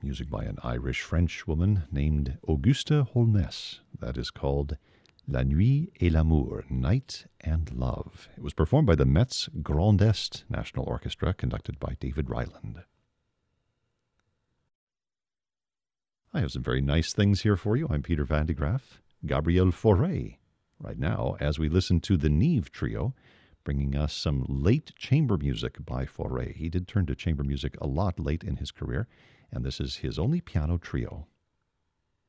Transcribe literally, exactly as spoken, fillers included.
music by an Irish-French woman named Auguste Holness. That is called La Nuit et l'Amour, Night and Love. It was performed by the Metz Grand Est National Orchestra, conducted by David Ryland. I have some very nice things here for you. I'm Peter Van de Graaff. Gabriel Fauré, right now, as we listen to the Neve Trio, bringing us some late chamber music by Fauré. He did turn to chamber music a lot late in his career, and this is his only piano trio.